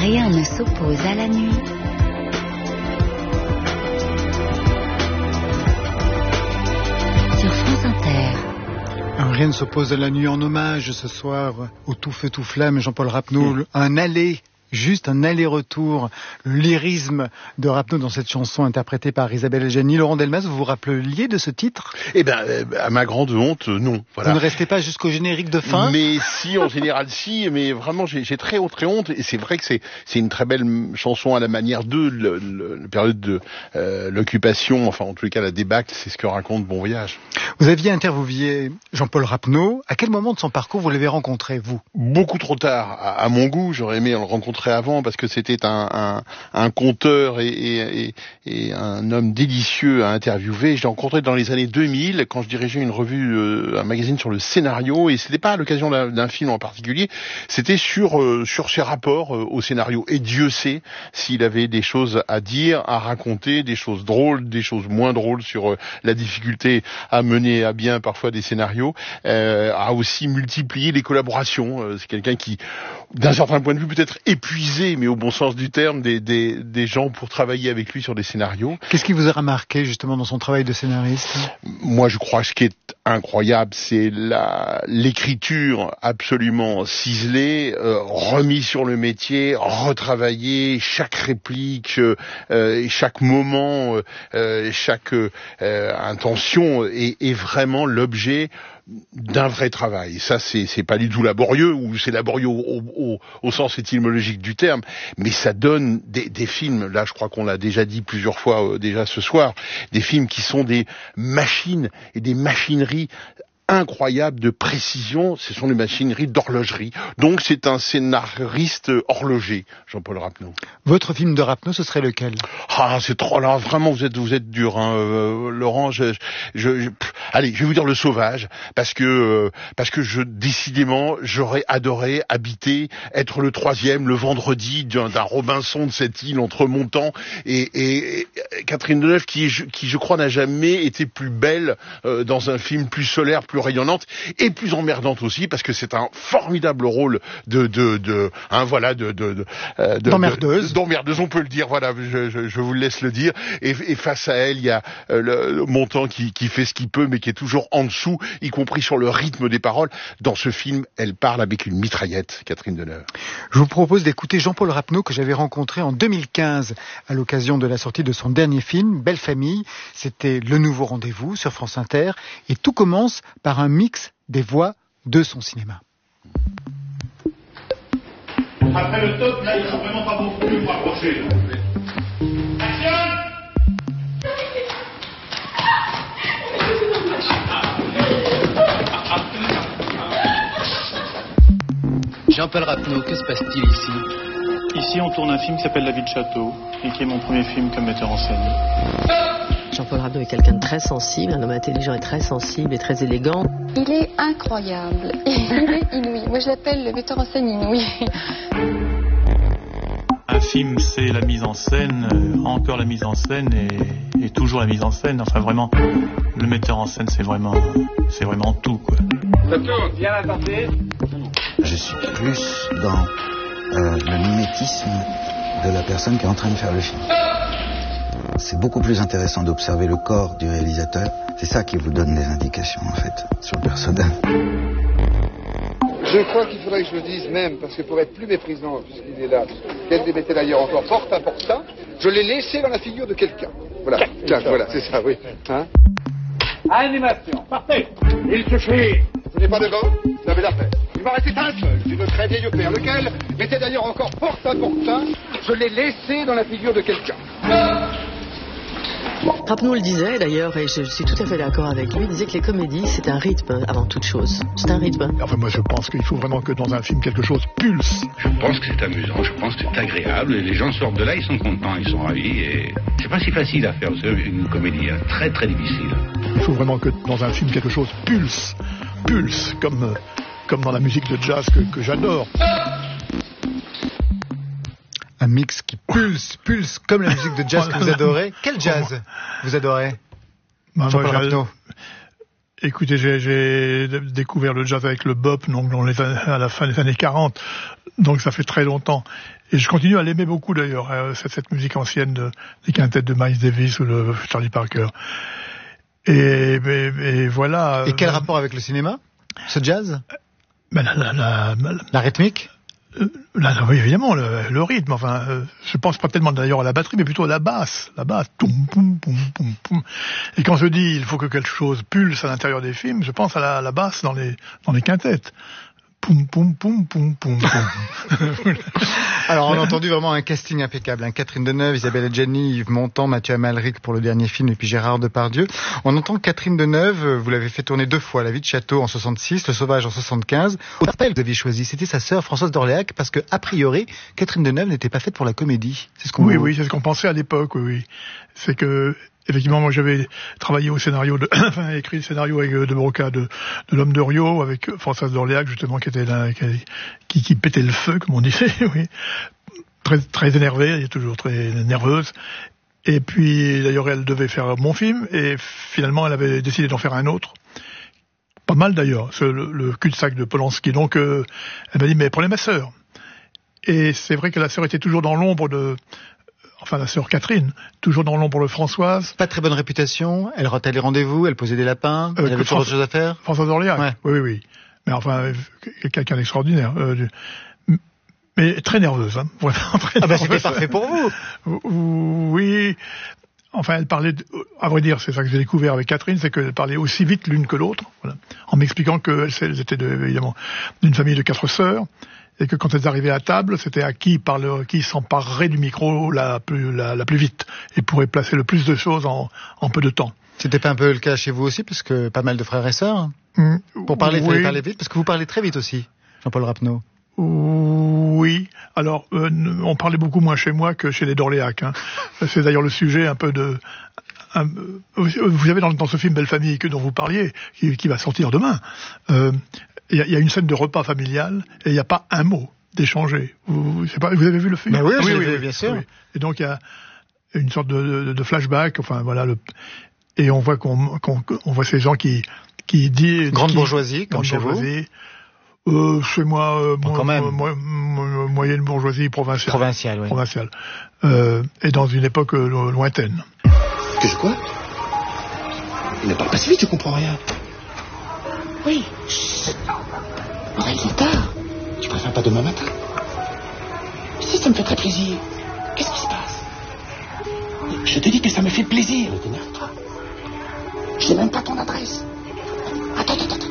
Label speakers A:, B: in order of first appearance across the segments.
A: Rien ne s'oppose à la nuit. Sur France Inter.
B: Rien ne s'oppose à la nuit, en hommage ce soir au tout feu tout flamme Jean-Paul Rapneau, juste un aller-retour, le lyrisme de Rapneau dans cette chanson interprétée par Isabelle Adjani. Laurent Delmas, vous vous rappeliez de ce titre ?
C: Eh bien, à ma grande honte, non. Voilà.
B: Vous ne restez pas jusqu'au générique de fin ?
C: Mais si, en général, si. Mais vraiment, j'ai très honte. Et c'est vrai que c'est une très belle chanson à la manière de la période de l'occupation. Enfin, en tous les cas, la débâcle, c'est ce que raconte Bon Voyage.
B: Vous aviez interviewé Jean-Paul Rapneau. À quel moment de son parcours vous l'avez rencontré, vous ?
C: Beaucoup trop tard, à mon goût. J'aurais aimé le rencontrer avant parce que c'était un conteur et un homme délicieux à interviewer. Je l'ai rencontré dans les années 2000 quand je dirigeais une revue, un magazine sur le scénario, et c'était pas à l'occasion d'un film en particulier, c'était sur ses rapports au scénario. Et Dieu sait s'il avait des choses à dire, à raconter, des choses drôles, des choses moins drôles sur la difficulté à mener à bien parfois des scénarios, a aussi multiplié les collaborations. C'est quelqu'un qui, d'un certain point de vue, peut-être épuisé, mais au bon sens du terme, des gens pour travailler avec lui sur des scénarios.
B: Qu'est-ce qui vous a remarqué justement dans son travail de scénariste ?
C: Moi, je crois que ce qui est incroyable, c'est l'écriture absolument ciselée, remise sur le métier, retravaillée, chaque réplique, chaque moment, chaque intention est vraiment l'objet d'un vrai travail. Ça, c'est pas du tout laborieux, ou c'est laborieux au sens étymologique du terme, mais ça donne des films, là je crois qu'on l'a déjà dit plusieurs fois déjà ce soir, des films qui sont des machines et des machineries incroyables de précision. Ce sont des machineries d'horlogerie. Donc c'est un scénariste horloger, Jean-Paul Rapneau.
B: Votre film de Rapneau, ce serait lequel ?
C: Ah, c'est trop là, vraiment vous êtes dur, hein, Laurent. Allez, je vais vous dire Le Sauvage, parce que décidément, j'aurais adoré habiter, être le troisième, le vendredi d'un Robinson de cette île entre Montant et Catherine Deneuve, qui je crois n'a jamais été plus belle dans un film, plus solaire, plus rayonnante et plus emmerdante aussi, parce que c'est un formidable rôle d'emmerdeuse, on peut le dire. Voilà, je vous laisse le dire. Et face à elle, il y a Montant qui fait ce qu'il peut, mais qui est toujours en dessous, y compris sur le rythme des paroles. Dans ce film, elle parle avec une mitraillette, Catherine Deneuve.
B: Je vous propose d'écouter Jean-Paul Rapneau, que j'avais rencontré en 2015 à l'occasion de la sortie de son dernier film, Belle Famille. C'était Le Nouveau Rendez-vous sur France Inter. Et tout commence par un mix des voix de son cinéma.
D: Après le top, là, il ne faut vraiment pas beaucoup plus rapprocher. Action!
E: Jean-Paul Rapneau, que se passe-t-il ici ?
F: Ici, on tourne un film qui s'appelle La vie de château, et qui est mon premier film comme metteur en scène.
G: Jean-Paul Rapneau est quelqu'un de très sensible, un homme intelligent et très sensible et très élégant.
H: Il est incroyable, il est inouï. Moi, je l'appelle le metteur en scène inouï.
F: Un film, c'est la mise en scène, encore la mise en scène et toujours la mise en scène. Enfin, vraiment, le metteur en scène, c'est vraiment tout, quoi.
D: Ça tourne, viens la tenter.
I: Je suis plus dans le mimétisme de la personne qui est en train de faire le film. C'est beaucoup plus intéressant d'observer le corps du réalisateur. C'est ça qui vous donne des indications, en fait, sur le personnage.
J: Je crois qu'il faudrait que je le dise même, parce que pour être plus méprisant, puisqu'il est là, qu'elle les mettait d'ailleurs encore porte à porte, je l'ai laissé dans la figure de quelqu'un. Voilà, tiens, voilà, c'est ça, oui. Hein?
D: Animation, parfait. Il suffit.
J: Vous n'êtes pas devant? Vous avez la paix. Il m'en restait un seul, d'une très vieille paire, lequel mettait d'ailleurs encore porte à porte, je l'ai laissé dans la figure de quelqu'un.
G: Rapneau le disait d'ailleurs, et je suis tout à fait d'accord avec lui, il disait que les comédies, c'est un rythme avant toute chose. C'est un rythme.
K: Enfin, moi je pense qu'il faut vraiment que dans un film quelque chose pulse.
L: Je pense que c'est amusant, je pense que c'est agréable, et les gens sortent de là, ils sont contents, ils sont ravis, et c'est pas si facile à faire, vous savez, une comédie, hein, très très difficile.
K: Il faut vraiment que dans un film quelque chose pulse, comme dans la musique de jazz que j'adore.
B: Un mix qui pulse comme la musique de jazz que vous adorez. Quel jazz vous adorez, Jean-Paul Rapneau?
K: Écoutez, j'ai découvert le jazz avec le bop, donc à la fin des années 40, donc ça fait très longtemps. Et je continue à l'aimer beaucoup d'ailleurs, cette musique ancienne des quintettes de Miles Davis ou de Charlie Parker. Et voilà.
B: Et quel rapport avec le cinéma, ce jazz?
K: La
B: rythmique?
K: Oui, évidemment, le rythme. Enfin, je pense pas tellement d'ailleurs à la batterie, mais plutôt à la basse. La basse, poum, poum, poum, poum, poum. Et quand je dis il faut que quelque chose pulse à l'intérieur des films, je pense à la basse dans les quintettes. Poum, poum, poum, poum, poum, poum.
B: Alors, on a entendu vraiment un casting impeccable. Catherine Deneuve, Isabelle Adjani, Yves Montand, Mathieu Amalric pour le dernier film, et puis Gérard Depardieu. On entend Catherine Deneuve, vous l'avez fait tourner 2 fois, La vie de Château en 66, Le Sauvage en 75. Au rappel, vous aviez choisi, c'était sa sœur Françoise d'Orléac, parce que, a priori, Catherine Deneuve n'était pas faite pour la comédie. C'est ce qu'on
K: Oui, c'est ce qu'on pensait à l'époque, oui. C'est que, effectivement, moi j'avais travaillé au scénario écrit le scénario avec de Broca de L'Homme de Rio, avec Françoise d'Orléac, justement, qui était là, qui pétait le feu, comme on disait, oui. Très, très énervée, elle est toujours très nerveuse. Et puis, d'ailleurs, elle devait faire mon film, et finalement, elle avait décidé d'en faire un autre. Pas mal d'ailleurs, le cul-de-sac de Polanski. Donc, elle m'a dit, mais prenez ma sœur. Et c'est vrai que la sœur était toujours dans l'ombre la sœur Catherine, toujours dans l'ombre de Françoise.
B: Pas très bonne réputation, elle ratait les rendez-vous, elle posait des lapins, elle avait toujours autre chose à faire.
K: Françoise d'Orléac, ouais. Oui. Mais enfin, quelqu'un d'extraordinaire. Mais très nerveuse, hein. Vraiment très nerveuse.
B: C'était parfait pour vous.
K: Oui. Enfin, elle parlait, à vrai dire, c'est ça que j'ai découvert avec Catherine, c'est qu'elle parlait aussi vite l'une que l'autre, voilà. En m'expliquant qu'elles étaient évidemment d'une famille de 4 sœurs. Et que quand elles arrivaient à table, c'était à qui s'emparerait du micro la plus vite et pourrait placer le plus de choses en peu de temps.
B: C'était pas un peu le cas chez vous aussi, parce que pas mal de frères et sœurs? Pour parler, il fallait parler vite, parce que vous parlez très vite aussi, Jean-Paul Rapneau.
K: Oui. Alors, on parlait beaucoup moins chez moi que chez les d'Orléac, hein. C'est d'ailleurs le sujet un peu de... vous avez dans ce film Belle Famille dont vous parliez, qui va sortir demain, il y a une scène de repas familial et il n'y a pas un mot d'échangé. Vous avez vu le film?
B: Oui, bien sûr.
K: Oui. Et donc il y a une sorte de flashback. Enfin voilà, et on voit qu'on voit ces gens qui disent
B: grande bourgeoisie, comme chez vous.
K: Chez moi,
B: quand même.
K: Moyenne bourgeoisie provinciale.
B: Provinciale.
K: Et dans une époque lointaine.
M: Que je quoi? Il ne parle pas si vite, je comprends rien.
N: Oui. Il est tard.
M: Tu préfères pas demain matin?
N: Si, ça me fait très plaisir. Qu'est-ce qui se passe?
M: Je te dis que ça me fait plaisir.
N: Ne t'énerve pas. Je n'ai même pas ton adresse. Attends.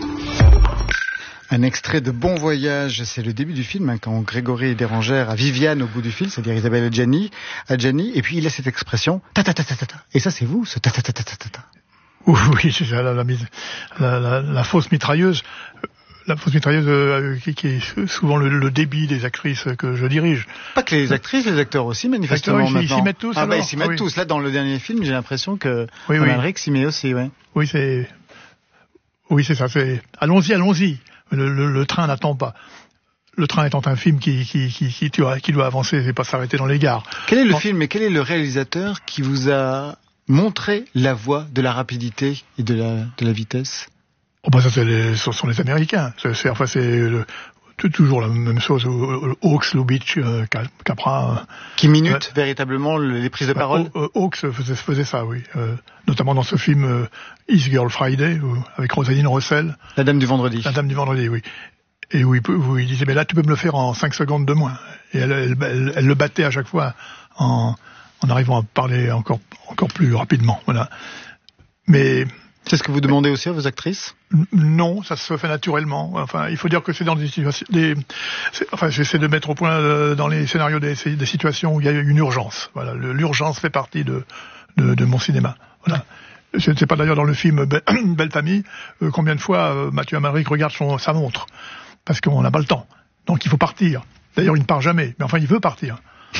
B: Un extrait de Bon Voyage, c'est le début du film, quand Grégory Bérangère a Viviane au bout du fil, c'est-à-dire Isabelle Adjani, et puis il a cette expression ta-ta-ta-ta-ta. Et ça, c'est vous, ce ta-ta-ta-ta-ta.
K: Oui, c'est la fausse mitrailleuse. La fausse mitrailleuse qui est souvent le débit des actrices que je dirige.
B: Pas que les actrices, les acteurs aussi, manifestement.
K: Ils s'y mettent tous.
B: Ils s'y mettent tous. Là, dans le dernier film, j'ai l'impression que Amalric s'y met aussi, ouais.
K: Oui, c'est ça. Allons-y. Le train n'attend pas. Le train étant un film qui doit avancer et pas s'arrêter dans les gares.
B: Quel est le film et quel est le réalisateur qui vous a montré la voie de la rapidité et de la vitesse?
K: Ça, ce sont les Américains. C'est toujours la même chose. Hawks, Lubitsch, Capra.
B: Qui minute véritablement les prises de parole?
K: Hawks faisait ça, oui. Notamment dans ce film His Girl Friday, avec Rosaline Rossel.
B: La Dame du Vendredi.
K: La Dame du Vendredi, oui. Et où il disait, mais là, tu peux me le faire en 5 secondes de moins. Et elle le battait à chaque fois en arrivant à parler encore plus rapidement. Voilà. Mais...
B: C'est ce que vous demandez aussi à vos actrices?
K: Non, ça se fait naturellement. Enfin, il faut dire que c'est dans des situations... j'essaie de mettre au point dans les scénarios des situations où il y a une urgence. Voilà, l'urgence fait partie de mon cinéma. Voilà. C'est pas d'ailleurs dans le film Belle Famille combien de fois Mathieu Amalric regarde sa montre. Parce qu'on n'a pas le temps. Donc il faut partir. D'ailleurs, il ne part jamais. Mais enfin, il veut partir.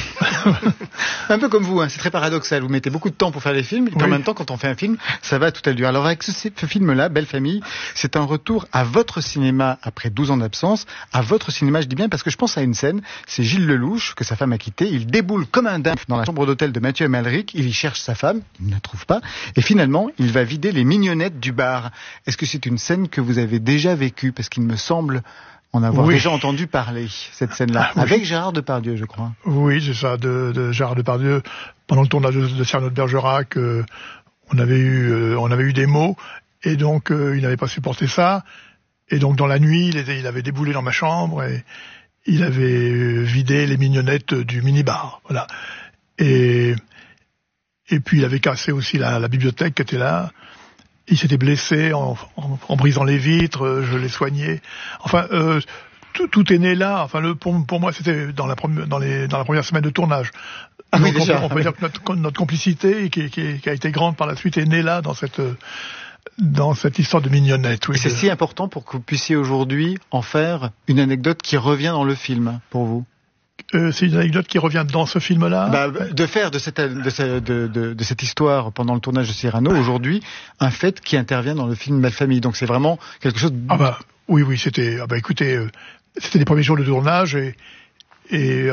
B: Un peu comme vous, hein, c'est très paradoxal. Vous mettez beaucoup de temps pour faire les films, et puis en même temps, quand on fait un film, ça va à toute allure. Alors avec ce film-là, Belle Famille, c'est un retour à votre cinéma après 12 ans d'absence. À votre cinéma, je dis bien parce que je pense à une scène. C'est Gilles Lelouch, que sa femme a quitté. Il déboule comme un dingue dans la chambre d'hôtel de Mathieu Amalric. Il y cherche sa femme, il ne la trouve pas. Et finalement, il va vider les mignonnettes du bar. Est-ce que c'est une scène que vous avez déjà vécue? Parce qu'il me semble en avoir déjà entendu parler, cette scène-là, avec Gérard Depardieu, je crois.
K: Oui, c'est ça, de Gérard Depardieu. Pendant le tournage de Cyrano de Bergerac, on avait eu des mots, et donc il n'avait pas supporté ça. Et donc dans la nuit, il avait déboulé dans ma chambre, et il avait vidé les mignonnettes du minibar. Voilà. Et puis il avait cassé aussi la bibliothèque qui était là. Il s'était blessé en brisant les vitres, je l'ai soigné. Enfin, tout est né là. Enfin, pour moi, c'était dans la première semaine de tournage.
B: Ah
K: donc,
B: oui, déjà.
K: on peut dire que notre complicité, qui a été grande par la suite, est née là dans cette histoire de mignonnette. Oui,
B: et c'est si important pour que vous puissiez aujourd'hui en faire une anecdote qui revient dans le film, pour vous.
K: C'est une anecdote qui revient dans ce film-là.
B: De faire de cette histoire pendant le tournage de Cyrano aujourd'hui un fait qui intervient dans le film Belle Famille. Donc c'est vraiment quelque chose.
K: Oui, c'était. Écoutez, c'était les premiers jours de tournage et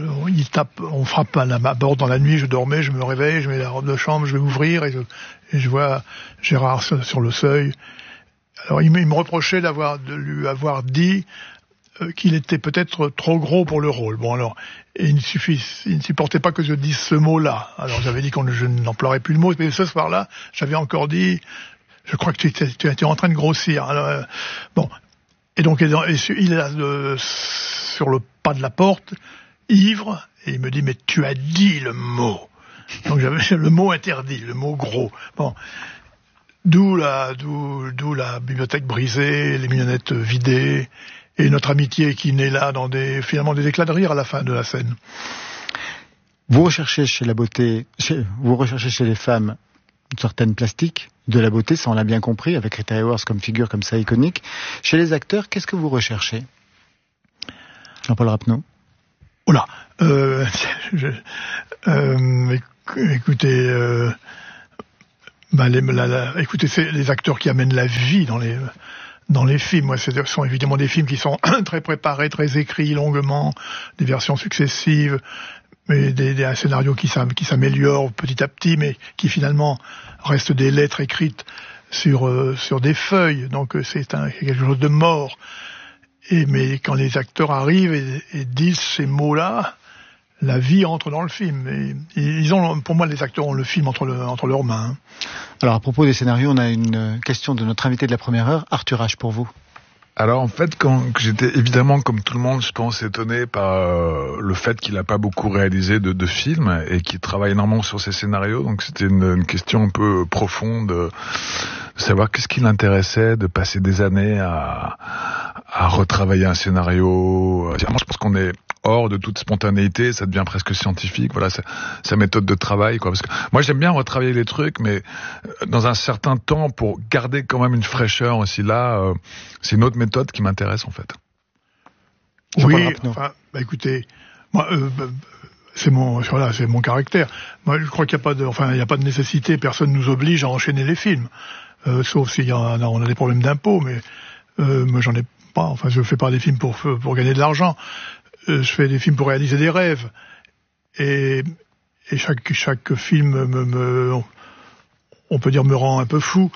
K: on frappe à ma porte dans la nuit. Je dormais, je me réveille, je mets la robe de chambre, je vais ouvrir et je vois Gérard sur le seuil. Alors il me reprochait de lui avoir dit qu'il était peut-être trop gros pour le rôle. Bon alors, il ne supportait pas que je dise ce mot-là. Alors j'avais dit je n'emploierais plus le mot, mais ce soir-là, j'avais encore dit, je crois que tu étais en train de grossir. Alors, bon, et donc il est sur le pas de la porte, ivre, et il me dit mais tu as dit le mot. Donc j'avais le mot interdit, le mot gros. Bon. D'où la bibliothèque brisée, les mignonnettes vidées, et notre amitié qui naît là dans finalement des éclats de rire à la fin de la scène.
B: Vous recherchez chez les femmes une certaine plastique, de la beauté, ça on l'a bien compris, avec Rita Hayworth comme figure comme ça iconique. Chez les acteurs, qu'est-ce que vous recherchez? Jean-Paul Rapneau.
K: Oula, écoutez, écoutez, c'est les acteurs qui amènent la vie dans les films. Moi, ce sont évidemment des films qui sont très préparés, très écrits longuement, des versions successives, mais un scénario qui s'améliore petit à petit, mais qui finalement restent des lettres écrites sur des feuilles. Donc c'est quelque chose de mort. Mais quand les acteurs arrivent et disent ces mots-là, la vie entre dans le film. Et pour moi, les acteurs ont le film entre leurs mains.
B: Alors, à propos des scénarios, on a une question de notre invité de la première heure, Arthur H. pour vous.
O: Alors, en fait, quand j'étais évidemment, comme tout le monde, je pense, étonné par le fait qu'il n'a pas beaucoup réalisé de films et qu'il travaille énormément sur ses scénarios. Donc, c'était une question un peu profonde de savoir qu'est-ce qui l'intéressait de passer des années à retravailler un scénario. Moi, je pense qu'on est hors de toute spontanéité, ça devient presque scientifique. Voilà, sa méthode de travail, quoi. Parce que moi, j'aime bien retravailler les trucs, mais dans un certain temps pour garder quand même une fraîcheur aussi. Là, c'est une autre méthode qui m'intéresse en fait.
K: Oui, écoutez, moi, c'est mon caractère. Moi, je crois qu'il n'y a pas de nécessité. Personne nous oblige à enchaîner les films, sauf s'il on a des problèmes d'impôts, mais moi, j'en ai pas. Enfin, je fais pas des films pour gagner de l'argent. Je fais des films pour réaliser des rêves. Et chaque film on peut dire me rend un peu fou.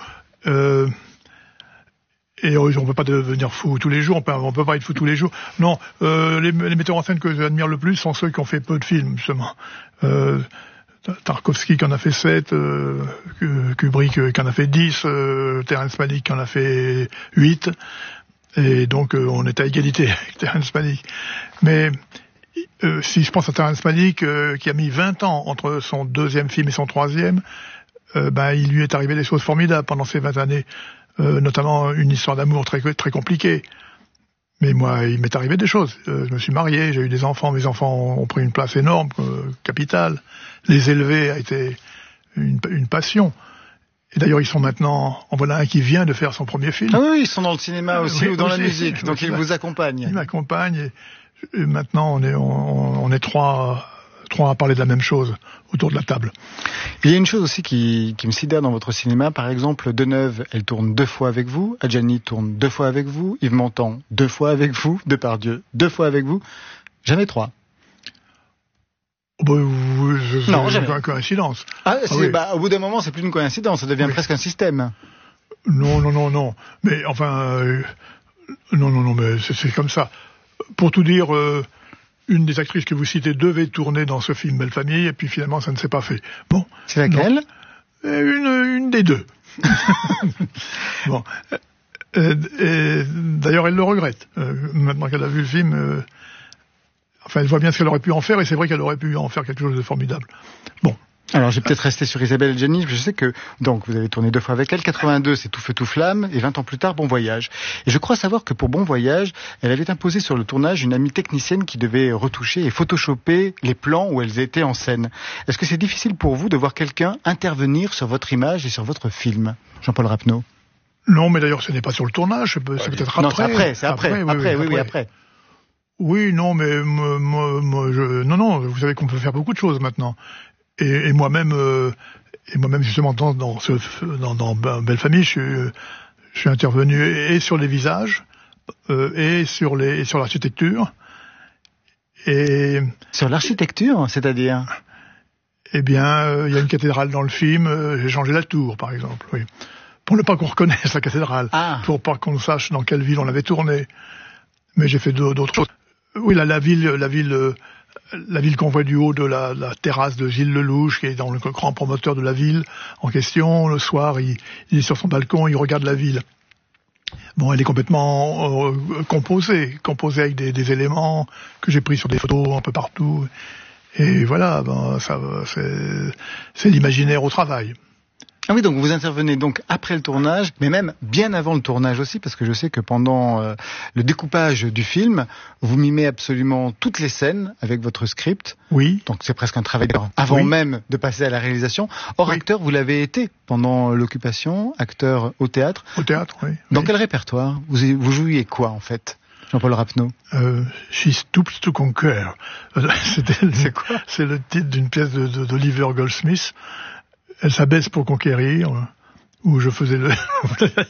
K: Et on peut pas devenir fou tous les jours, on peut pas être fou tous les jours. Non, les metteurs en scène que j'admire le plus sont ceux qui ont fait peu de films, justement. Tarkovsky qui en a fait 7, Kubrick qui en a fait 10, Terrence Malick qui en a fait 8. Et donc on est à égalité avec Terrence Malick. Mais si je pense à Terrence Malick qui a mis 20 ans entre son deuxième film et son troisième, il lui est arrivé des choses formidables pendant ces 20 années, notamment une histoire d'amour très très compliquée. Mais moi, il m'est arrivé des choses. Je me suis marié, j'ai eu des enfants, mes enfants ont pris une place énorme, capitale. Les élever a été une passion. Et d'ailleurs, ils sont maintenant... En voilà un qui vient de faire son premier film.
B: Ah oui, ils sont dans le cinéma aussi ou dans la musique, donc ils vous accompagnent.
K: Ils m'accompagnent et maintenant on est 3 trois à parler de la même chose autour de la table.
B: Il y a une chose aussi qui me sidère dans votre cinéma. Par exemple, Deneuve, elle tourne 2 fois avec vous. Adjani tourne 2 fois avec vous. Yves Montand, 2 fois avec vous. Depardieu, 2 fois avec vous. Jamais 3.
K: Non, jamais. Une coïncidence.
B: Oui. Au bout d'un moment, c'est plus une coïncidence, ça devient presque un système.
K: Non. Mais enfin, non, mais c'est comme ça. Pour tout dire, une des actrices que vous citez devait tourner dans ce film Belle Famille, et puis finalement, ça ne s'est pas fait. Bon.
B: C'est laquelle?
K: Une des deux. Bon. Et d'ailleurs, elle le regrette. Maintenant qu'elle a vu le film, elle voit bien ce qu'elle aurait pu en faire, et c'est vrai qu'elle aurait pu en faire quelque chose de formidable. Bon.
B: Alors, j'ai peut-être resté sur Isabelle Adjani. Je sais que, donc, vous avez tourné 2 fois avec elle. 82, c'est Tout feu, tout flamme. Et 20 ans plus tard, Bon voyage. Et je crois savoir que pour Bon voyage, elle avait imposé sur le tournage une amie technicienne qui devait retoucher et photoshopper les plans où elles étaient en scène. Est-ce que c'est difficile pour vous de voir quelqu'un intervenir sur votre image et sur votre film, Jean-Paul Rapneau?
K: Non, mais d'ailleurs, ce n'est pas sur le tournage. C'est peut-être après.
B: Non, c'est après. Après.
K: Oui, non, mais non, vous savez qu'on peut faire beaucoup de choses maintenant. Et moi-même, justement, dans Belle Famille, je suis intervenu et sur les visages, et sur l'architecture. Et
B: sur l'architecture, c'est-à-dire?
K: Eh bien, il y a une cathédrale dans le film. J'ai changé la tour, par exemple. Oui, pour ne pas qu'on reconnaisse la cathédrale, pour pas qu'on sache dans quelle ville on avait tourné. Mais j'ai fait d'autres choses. Oui, la ville qu'on voit du haut de la terrasse de Gilles Lelouch, qui est dans le grand promoteur de la ville en question. Le soir, il est sur son balcon, il regarde la ville. Bon, elle est complètement composée avec des éléments que j'ai pris sur des photos un peu partout. Et voilà, c'est l'imaginaire au travail.
B: Ah oui, donc vous intervenez donc après le tournage, mais même bien avant le tournage aussi, parce que je sais que pendant le découpage du film, vous mimez absolument toutes les scènes avec votre script.
K: Oui.
B: Donc c'est presque un travail avant même de passer à la réalisation. Or, acteur, vous l'avez été pendant l'occupation, acteur au théâtre.
K: Au théâtre, oui.
B: Dans quel répertoire vous jouiez quoi, en fait, Jean-Paul Rapneau?
K: She Stoops to Conquer.
B: C'est quoi?
K: C'est le titre d'une pièce d'Oliver Goldsmith. Elle s'abaisse pour conquérir, où je faisais